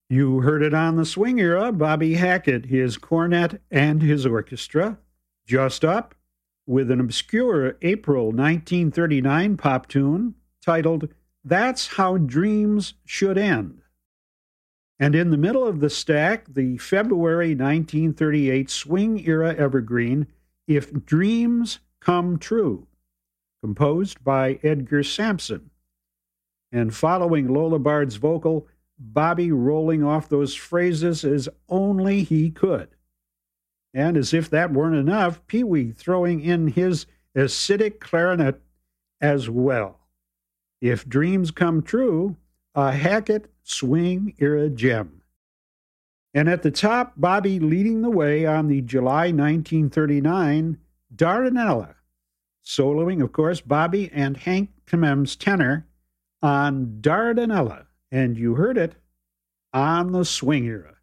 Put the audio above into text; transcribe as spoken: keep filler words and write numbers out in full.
You heard it on the swing era, Bobby Hackett, his cornet and his orchestra. Just Up, with an obscure April nineteen thirty-nine pop tune titled That's How Dreams Should End. And in the middle of the stack, the February nineteen thirty-eight swing era evergreen, If Dreams Come True, composed by Edgar Sampson. And following Lola Bard's vocal, Bobby rolling off those phrases as only he could. And as if that weren't enough, Pee Wee throwing in his acidic clarinet as well. If Dreams Come True, a Hackett swing era gem. And at the top, Bobby leading the way on the July nineteen thirty-nine Dardanella, soloing, of course, Bobby and Hank Clemens tenor on Dardanella. And you heard it on the swing era.